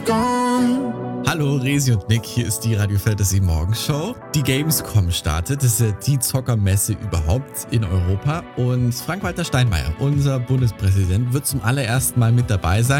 Hallo, Resi und Nick, hier ist die Radio Fantasy Morgenshow. Die Gamescom startet, das ist ja die Zockermesse überhaupt in Europa und Frank-Walter Steinmeier, unser Bundespräsident, wird zum allerersten Mal mit dabei sein.